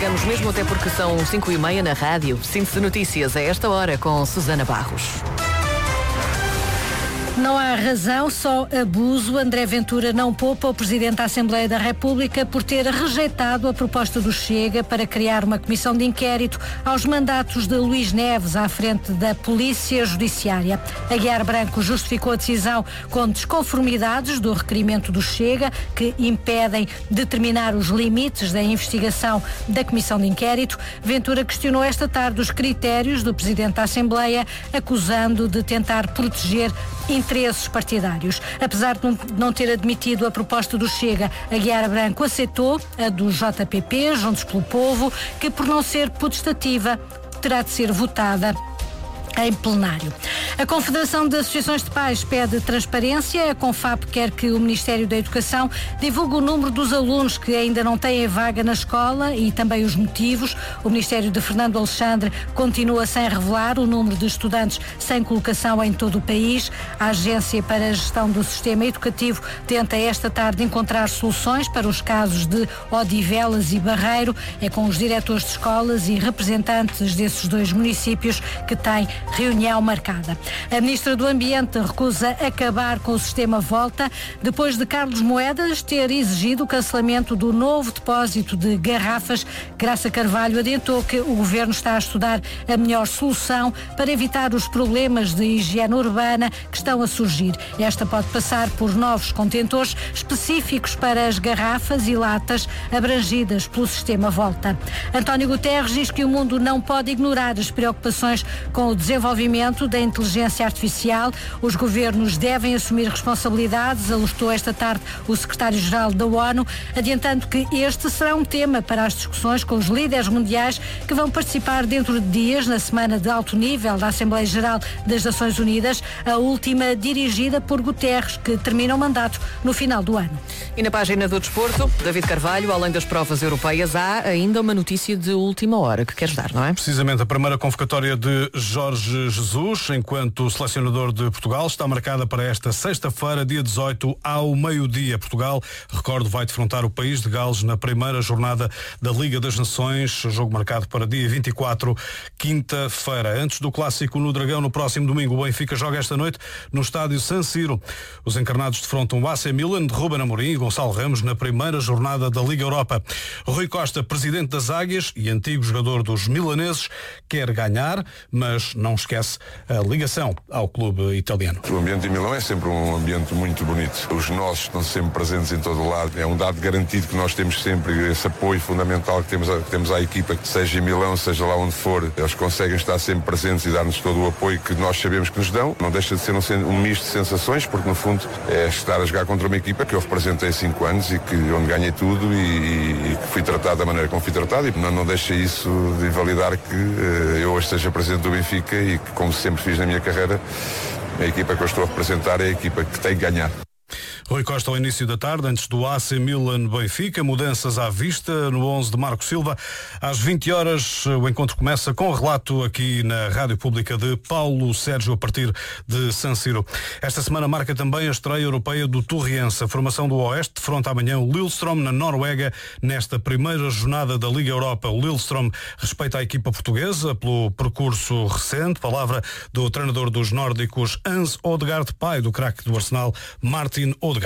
chegamos mesmo até porque são 5h30 na rádio. Síntese de notícias a esta hora com Susana Barros. Não há razão, só abuso. André Ventura não poupa o Presidente da Assembleia da República por ter rejeitado a proposta do Chega para criar uma comissão de inquérito aos mandatos de Luís Neves à frente da Polícia Judiciária. Aguiar Branco justificou a decisão com desconformidades do requerimento do Chega, que impedem determinar os limites da investigação da comissão de inquérito. Ventura questionou esta tarde os critérios do Presidente da Assembleia, acusando de tentar proteger interesses partidários. Apesar de não ter admitido a proposta do Chega, Aguiar Branco aceitou a do JPP, Juntos pelo Povo, que por não ser potestativa terá de ser votada em plenário. A Confederação de Associações de Pais pede transparência. A Confap quer que o Ministério da Educação divulgue o número dos alunos que ainda não têm vaga na escola e também os motivos. O Ministério de Fernando Alexandre continua sem revelar o número de estudantes sem colocação em todo o país. A Agência para a Gestão do Sistema Educativo tenta esta tarde encontrar soluções para os casos de Odivelas e Barreiro. É com os diretores de escolas e representantes desses dois municípios que têm reunião marcada. A Ministra do Ambiente recusa acabar com o sistema Volta depois de Carlos Moedas ter exigido o cancelamento do novo depósito de garrafas. Graça Carvalho adiantou que o Governo está a estudar a melhor solução para evitar os problemas de higiene urbana que estão a surgir. Esta pode passar por novos contentores específicos para as garrafas e latas abrangidas pelo sistema Volta. António Guterres diz que o mundo não pode ignorar as preocupações com o desenvolvimento da inteligência artificial. Os governos devem assumir responsabilidades, alertou esta tarde o secretário-geral da ONU, adiantando que este será um tema para as discussões com os líderes mundiais que vão participar dentro de dias na semana de alto nível da Assembleia Geral das Nações Unidas, a última dirigida por Guterres, que termina o mandato no final do ano. E na página do desporto, David Carvalho, além das provas europeias, há ainda uma notícia de última hora que queres dar, não é? Precisamente a primeira convocatória de Jorge Jesus, enquanto selecionador de Portugal, está marcada para esta sexta-feira, dia 18, ao meio-dia. Portugal, recordo, vai defrontar o país de Gales na primeira jornada da Liga das Nações, jogo marcado para dia 24, quinta-feira. Antes do clássico no Dragão, no próximo domingo, o Benfica joga esta noite no estádio San Siro. Os encarnados defrontam o AC Milan de Ruben Amorim e Gonçalo Ramos na primeira jornada da Liga Europa. Rui Costa, presidente das Águias e antigo jogador dos milaneses, quer ganhar, mas não esquece a ligação ao clube italiano. O ambiente em Milão é sempre um ambiente muito bonito. Os nossos estão sempre presentes em todo o lado. É um dado garantido que nós temos sempre, esse apoio fundamental que temos à equipa, que seja em Milão, seja lá onde for, eles conseguem estar sempre presentes e dar-nos todo o apoio que nós sabemos que nos dão. Não deixa de ser um misto de sensações, porque no fundo é estar a jogar contra uma equipa que eu representei há 5 anos e onde ganhei tudo e que fui tratado da maneira como fui tratado, e não deixa isso de invalidar que eu hoje seja presidente do Benfica e que, como sempre fiz na minha carreira, a equipa que eu estou a representar é a equipa que tem que ganhar. Rui Costa ao início da tarde, antes do AC Milan-Benfica, mudanças à vista no 11 de Marco Silva. Às 20 horas o encontro começa com o relato aqui na Rádio Pública de Paulo Sérgio a partir de San Siro. Esta semana marca também a estreia europeia do Torriense. A formação do Oeste defronta amanhã o Lillestrøm na Noruega nesta primeira jornada da Liga Europa. O Lillestrøm respeita a equipa portuguesa pelo percurso recente. Palavra do treinador dos nórdicos Hans Odegaard, pai do craque do Arsenal, Martin Odegaard.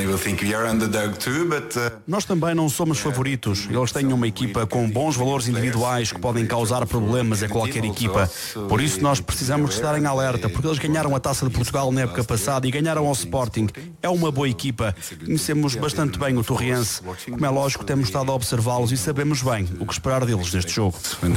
Nós também não somos favoritos. Eles têm uma equipa com bons valores individuais que podem causar problemas a qualquer equipa. Por isso nós precisamos estar em alerta, porque eles ganharam a Taça de Portugal na época passada e ganharam ao Sporting. É uma boa equipa. Conhecemos bastante bem o Torriense. Como é lógico, temos estado a observá-los e sabemos bem o que esperar deles neste jogo.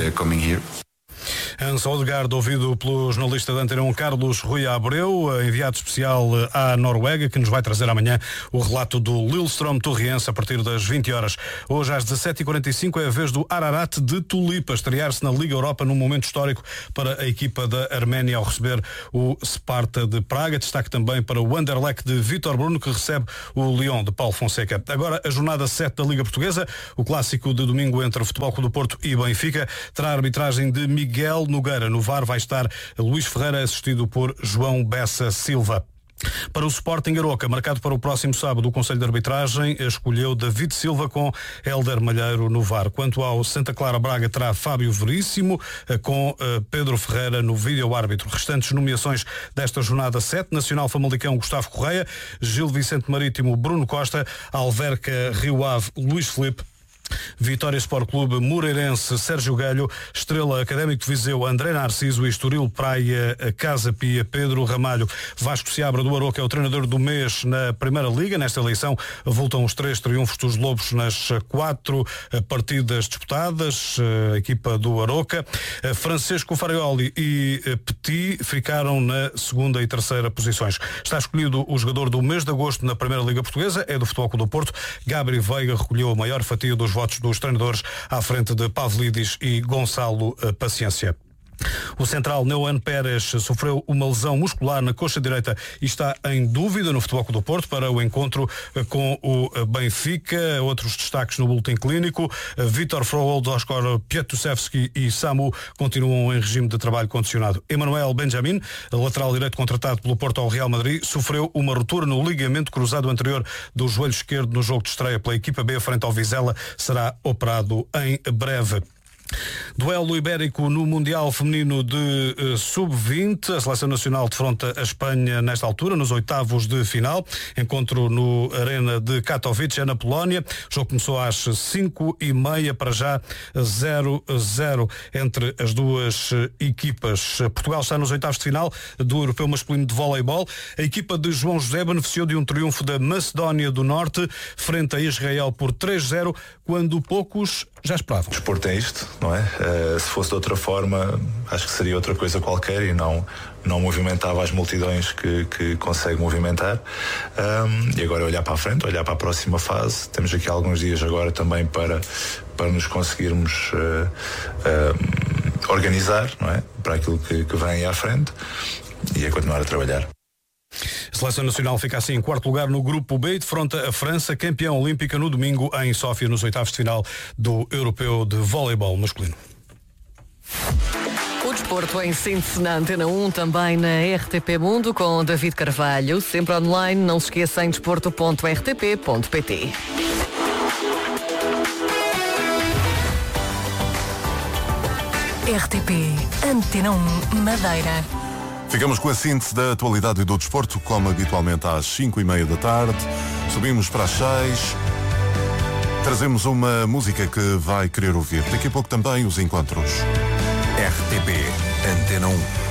Hans Odegaard, ouvido pelo jornalista da Antena 1 Carlos Rui Abreu, enviado especial à Noruega, que nos vai trazer amanhã o relato do Lillestrøm Torriense a partir das 20 horas. Hoje às 17h45 é a vez do Ararat de Tulipa estrear-se na Liga Europa num momento histórico para a equipa da Arménia ao receber o Sparta de Praga. Destaque também para o Anderlecht de Vítor Bruno, que recebe o Lyon de Paulo Fonseca. Agora a jornada 7 da Liga Portuguesa, o clássico de domingo entre o Futebol Clube do Porto e Benfica, terá a arbitragem de Miguel Nogueira. No VAR vai estar Luís Ferreira, assistido por João Bessa Silva. Para o Sporting Aroca, marcado para o próximo sábado, o Conselho de Arbitragem escolheu David Silva com Hélder Malheiro no VAR. Quanto ao Santa Clara Braga, terá Fábio Veríssimo com Pedro Ferreira no vídeo-árbitro. Restantes nomeações desta jornada 7, Nacional Famalicão, Gustavo Correia, Gil Vicente Marítimo, Bruno Costa, Alverca Rio Ave, Luís Filipe, Vitória Sport Clube, Moreirense, Sérgio Galho, Estrela Académico de Viseu, André Narciso e Estoril Praia, Casa Pia, Pedro Ramalho. Vasco Seabra do Aroca é o treinador do mês na Primeira Liga. Nesta eleição voltam os 3 triunfos dos Lobos nas 4 partidas disputadas. A equipa do Aroca. Francisco Farioli e Petit ficaram na 2ª e 3ª posições. Está escolhido o jogador do mês de agosto na Primeira Liga Portuguesa, é do Futebol Clube do Porto. Gabriel Veiga recolheu a maior fatia dos votos dos treinadores à frente de Pavlidis e Gonçalo Paciência. O central Neuan Pérez sofreu uma lesão muscular na coxa direita e está em dúvida no Futebol Clube do Porto para o encontro com o Benfica. Outros destaques no boletim clínico: Vítor Froholt, Oskar Pietusevski e Samu continuam em regime de trabalho condicionado. Emmanuel Benjamin, lateral direito contratado pelo Porto ao Real Madrid, sofreu uma ruptura no ligamento cruzado anterior do joelho esquerdo no jogo de estreia pela equipa B frente ao Vizela. Será operado em breve. Duelo ibérico no Mundial Feminino de Sub-20. A Seleção Nacional defronta a Espanha nesta altura, nos 8º de final. Encontro no Arena de Katowice, na Polónia. O jogo começou às 5h30, para já 0-0 entre as duas equipas. Portugal está nos 8º de final do Europeu Masculino de Voleibol. A equipa de João José beneficiou de um triunfo da Macedónia do Norte frente a Israel por 3-0, quando poucos já esperavam. O desporto é isto, não é? Se fosse de outra forma, acho que seria outra coisa qualquer e não movimentava as multidões que consegue movimentar. E agora olhar para a frente, olhar para a próxima fase. Temos aqui alguns dias agora também para nos conseguirmos organizar, não é? Para aquilo que vem aí à frente e continuar a trabalhar. A Seleção Nacional fica assim em 4º lugar no Grupo B e defronta a França, campeã olímpica, no domingo em Sófia, nos 8º de final do Europeu de Voleibol masculino. O desporto em síntese na Antena 1, também na RTP Mundo, com David Carvalho, sempre online. Não se esqueça, em desporto.rtp.pt. RTP Antena 1 Madeira. Ficamos com a síntese da atualidade e do desporto, como habitualmente às 5h30 da tarde. Subimos para as 6. Trazemos uma música que vai querer ouvir. Daqui a pouco também os encontros. RTP Antena 1.